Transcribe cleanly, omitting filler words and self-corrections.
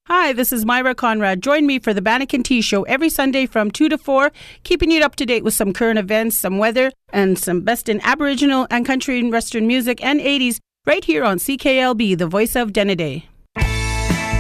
Hi, this is Myra Conrad. Join me for the Bannack & T Show every Sunday from 2 to 4, keeping you up to date with some current events, some weather, and some best in Aboriginal and country and Western music and 80s right here on CKLB, the voice of Denneday.